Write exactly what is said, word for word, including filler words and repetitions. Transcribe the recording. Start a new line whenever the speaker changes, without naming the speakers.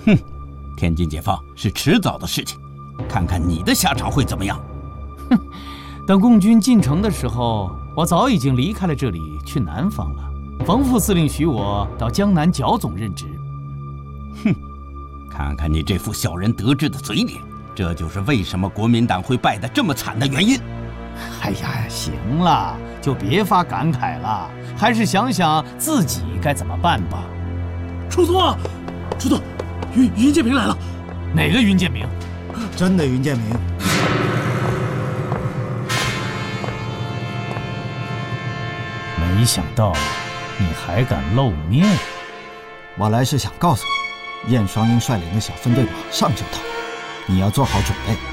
哼，天津解放是迟早的事情，看看你的下场会怎么样。
哼，等共军进城的时候，我早已经离开了这里，去南方了。冯副司令许我到江南剿总任职。
哼，看看你这副小人得志的嘴脸，这就是为什么国民党会败得这么惨的原因。
哎呀，行了，就别发感慨了，还是想想自己该怎么办吧。
出动啊！出动！云云建明来了。
哪个云建明？
真的云建明。
没想到你还敢露面。
我来是想告诉你，燕双鹰率领的小分队马上就到，你要做好准备。